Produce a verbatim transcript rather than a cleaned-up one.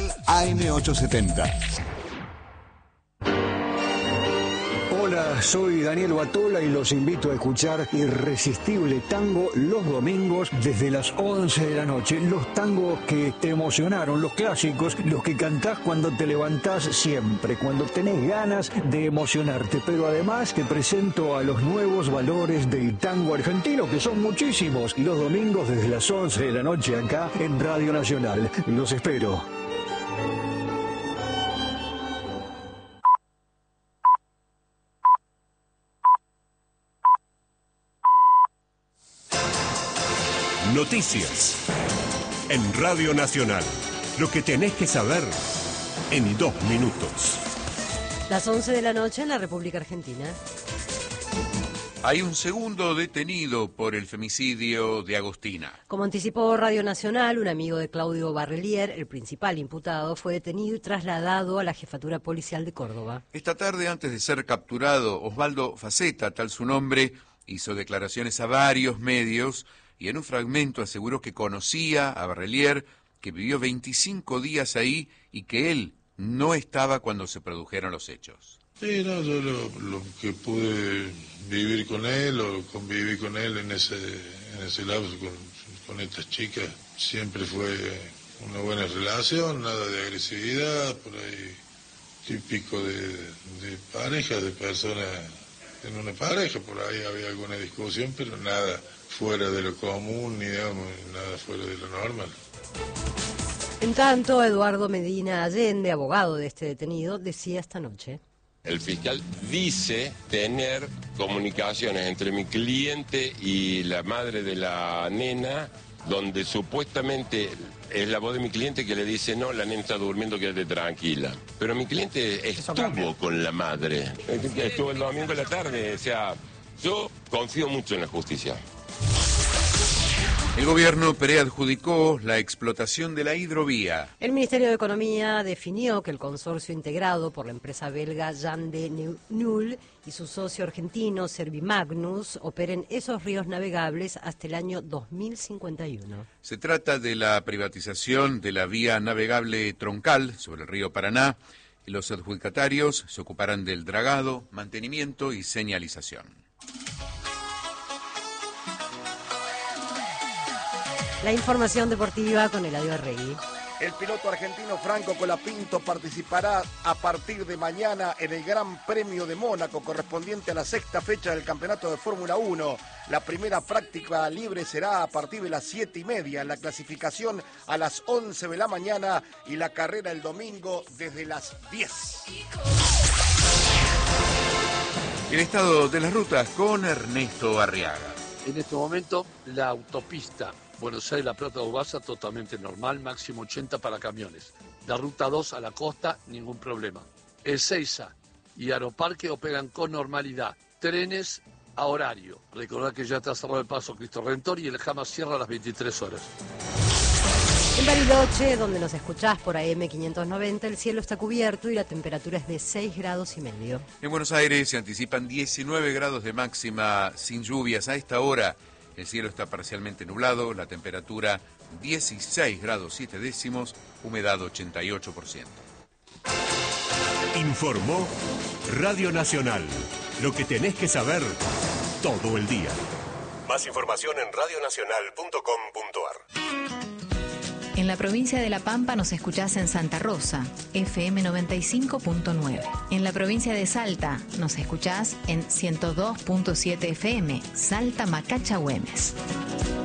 Nacional A M ochocientos setenta. Hola, soy Daniel Batola y los invito a escuchar Irresistible Tango los domingos desde las once de la noche. Los tangos que te emocionaron, los clásicos, los que cantás cuando te levantás siempre, cuando tenés ganas de emocionarte. Pero además te presento a los nuevos valores del tango argentino, que son muchísimos. Los domingos desde las once de la noche acá en Radio Nacional. Los espero. Noticias en Radio Nacional. Lo que tenés que saber en dos minutos. Las once de la noche en la República Argentina. Hay un segundo detenido por el femicidio de Agostina. Como anticipó Radio Nacional, un amigo de Claudio Barrelier, el principal imputado, fue detenido y trasladado a la Jefatura Policial de Córdoba. Esta tarde, antes de ser capturado, Osvaldo Faceta, tal su nombre, hizo declaraciones a varios medios y en un fragmento aseguró que conocía a Barrelier, que vivió veinticinco días ahí y que él no estaba cuando se produjeron los hechos. Sí, no, yo lo, lo que pude vivir con él o conviví con él en ese, en ese lapso con, con estas chicas, siempre fue una buena relación, nada de agresividad, por ahí típico de, de parejas, de personas en una pareja, por ahí había alguna discusión, pero nada fuera de lo común, ni digamos, nada fuera de lo normal. En tanto, Eduardo Medina Allende, abogado de este detenido, decía esta noche: el fiscal dice tener comunicaciones entre mi cliente y la madre de la nena, donde supuestamente es la voz de mi cliente que le dice: no, la nena está durmiendo, quédate tranquila. Pero mi cliente estuvo con la madre, estuvo el domingo en la tarde, o sea, yo confío mucho en la justicia. El gobierno preadjudicó la explotación de la hidrovía. El Ministerio de Economía definió que el consorcio integrado por la empresa belga Jan de Nul y su socio argentino Servimagnus operen esos ríos navegables hasta el año dos mil cincuenta y uno. Se trata de la privatización de la vía navegable troncal sobre el río Paraná y los adjudicatarios se ocuparán del dragado, mantenimiento y señalización. La información deportiva con Eladio Arregui. El piloto argentino Franco Colapinto participará a partir de mañana en el Gran Premio de Mónaco, correspondiente a la sexta fecha del Campeonato de Fórmula uno. La primera práctica libre será a partir de las siete y media, la clasificación a las once de la mañana y la carrera el domingo desde las diez. El estado de las rutas con Ernesto Arriaga. En este momento, la autopista Buenos Aires-La Plata-Ugasa totalmente normal, máximo ochenta para camiones. La ruta dos a la costa, ningún problema. Ezeiza y Aeroparque operan con normalidad. Trenes a horario. Recordad que ya está cerrado el paso Cristo Redentor y el Jama cierra a las veintitrés horas. En Bariloche, donde nos escuchás por A M quinientos noventa, el cielo está cubierto y la temperatura es de seis grados y medio. En Buenos Aires se anticipan diecinueve grados de máxima sin lluvias a esta hora. El cielo está parcialmente nublado, la temperatura dieciséis grados siete décimos, humedad ochenta y ocho por ciento. Informó Radio Nacional. Lo que tenés que saber todo el día. Más información en radio nacional punto com punto ar. En la provincia de La Pampa nos escuchás en Santa Rosa, F M noventa y cinco punto nueve. En la provincia de Salta nos escuchás en ciento dos punto siete F M, Salta Macacha Güemes.